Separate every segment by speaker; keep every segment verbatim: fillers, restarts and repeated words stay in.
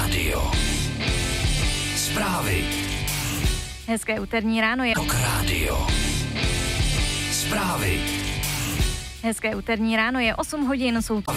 Speaker 1: rádio. Zprávy.
Speaker 2: Hezké úterní ráno je
Speaker 1: Rock rádio. Zprávy.
Speaker 2: Hezké úterní ráno je osm hodin, jsou tu.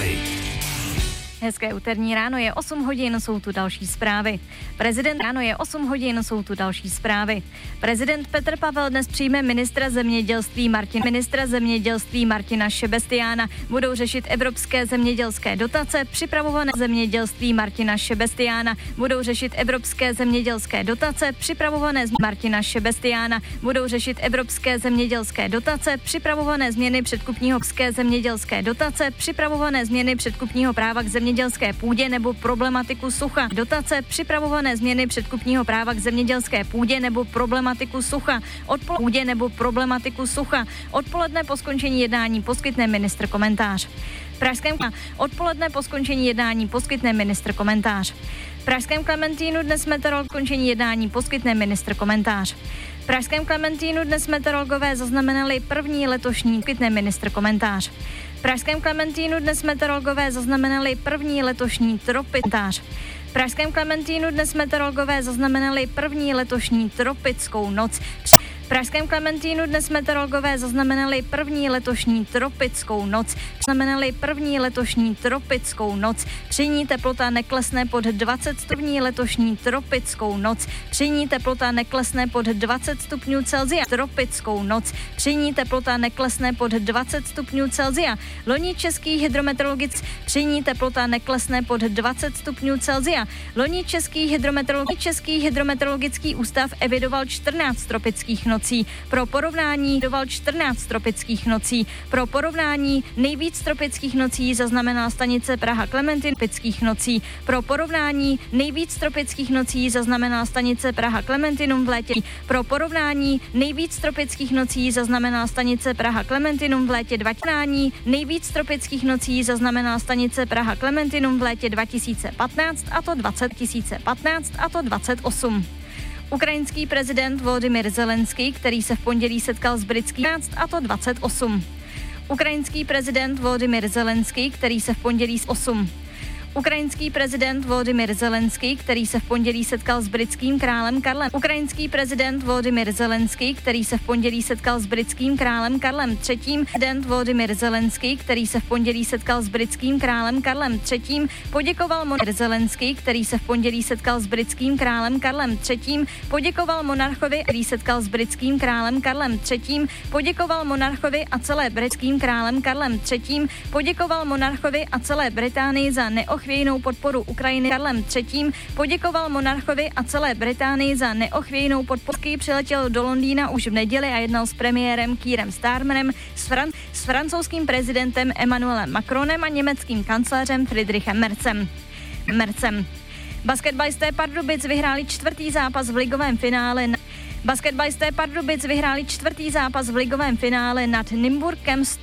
Speaker 2: Hezké úterní ráno je osm hodin, jsou tu další zprávy. Prezident ráno je osm hodin, jsou tu další zprávy. Prezident Petr Pavel dnes přijme ministra zemědělství Martin, ministra zemědělství Martina Šebestiána. Budou řešit evropské zemědělské dotace, připravované zemědělství Martina Šebestiána. Budou řešit evropské zemědělské dotace, připravované z Martina Šebestiána. Budou řešit evropské zemědělské dotace, připravované změny předkupního zemědělské dotace, připravované změny předkupního práva k zemědělské zemědělské půdě nebo problematiku sucha. Dotace, připravované změny předkupního práva k zemědělské půdě nebo problematiku sucha. Odpoledne nebo problematiku sucha. Odpoledne po skončení jednání poskytne ministr komentář. Pražském odpoledne po skončení jednání poskytne ministr komentář. Pražském Klementínu dnes meteorolog skončení jednání poskytne ministr komentář. Pražském Klementínu dnes meteorologové zaznamenali první letošní poskytne ministr komentář. Pražském Klementínu dnes meteorologové zaznamenali první letošní tropitář. V Pražském Klementínu dnes meteorologové zaznamenali první letošní tropickou noc. V Pražském Klementínu dnes meteorologové zaznamenali první letošní tropickou noc. Zaznamenali první letošní tropickou noc. Při ní teplota neklesne pod dvacet stupňů letošní tropickou noc. Při ní teplota neklesne pod dvacet stupňů Celsia. Tropickou noc. Při ní teplota neklesne pod dvacet stupňů Celsia. Loni Český hydrometeorologický při ní teplota neklesne pod dvacet stupňů Celsia. Loni Český hydrometeorologický Český hydrometeorologický ústav evidoval čtrnáct tropických nocí. Pro porovnání doval čtrnáct tropických nocí. Pro porovnání nejvíc tropických nocí zaznamenala stanice Praha Klementin tropických nocí. Pro porovnání nejvíc tropických nocí zaznamenala stanice Praha Klementinum v létě. Pro porovnání nejvíc tropických nocí zaznamenala stanice Praha Klementinum v létě dva tisíce nejvíc tropických nocí zaznamenala stanice Praha Klementinum v létě dva tisíce patnáct a to dvacet tisíce patnáct a to dvacet osm. Ukrajinský prezident Volodymyr Zelenský, který se v pondělí setkal s britským a to dvacet osm. Ukrajinský prezident Volodymyr Zelenský, který se v pondělí s osm. Ukrajinský prezident Volodymyr Zelenský, který se v pondělí setkal s britským králem Karlem. Ukrajinský prezident Volodymyr Zelenský, který se v pondělí setkal s britským králem Karlem třetím. Prezident Volodymyr Zelenský, který se v pondělí setkal s britským králem Karlem třetím. Poděkoval monarch Zelenský, který se v pondělí setkal s britským králem Karlem třetím. Poděkoval monarchovi, který setkal s britským králem Karlem třetím. Poděkoval monarchovi a celé britským králem Karlem třetím. Poděkoval monarchovi a celé Británii za neoch neochvějnou podporu Ukrajiny Karlem třetím. Poděkoval monarchovi a celé Británii za neochvějnou podporu. Přiletěl do Londýna už v neděli a jednal s premiérem Keirem Starmerem, s, Fran- s francouzským prezidentem Emmanuelem Macronem a německým kancléřem Friedrichem Merzem. Merzem. Basketbalisté Pardubic vyhráli čtvrtý zápas v ligovém finále na Basketbalisté Pardubic vyhráli čtvrtý zápas v ligovém finále nad Nymburkem